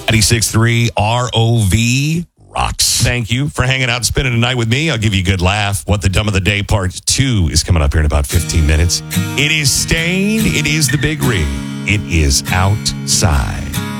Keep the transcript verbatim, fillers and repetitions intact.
ninety-six point three R O V rocks. Thank you for hanging out and spending the night with me. I'll give you a good laugh. What the Dumb of the Day Part two is coming up here in about fifteen minutes. It is Stained. It is the Big Rig. It is outside.